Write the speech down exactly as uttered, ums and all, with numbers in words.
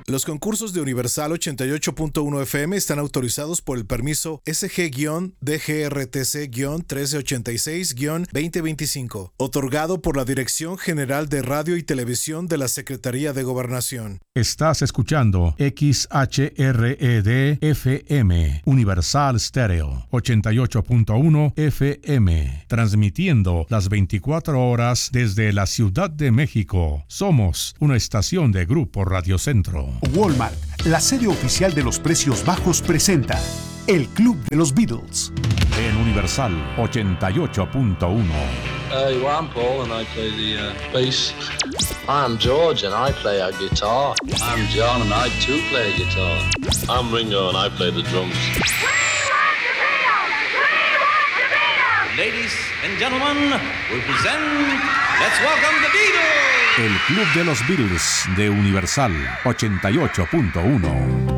Los concursos de Universal ochenta y ocho punto uno F M están autorizados por el permiso S G D G R T C trece ochenta y seis veinte veinticinco, otorgado por la Dirección General de Radio y Televisión de la Secretaría de Gobernación. Estás escuchando X H R E D F M, Universal Stereo, ochenta y ocho punto uno F M, transmitiendo las veinticuatro horas desde la Ciudad de México. Somos una estación de Grupo Radio Centro. Walmart, la sede oficial de los precios bajos, presenta El Club de los Beatles. En Universal ochenta y ocho punto uno. Uh, well, I'm Paul and I play the uh, bass. I'm George and I play a guitar. I'm John and I too play a guitar. I'm Ringo and I play the drums. Ladies and gentlemen, we present, let's welcome the Beatles. El Club de los Beatles de Universal ochenta y ocho punto uno.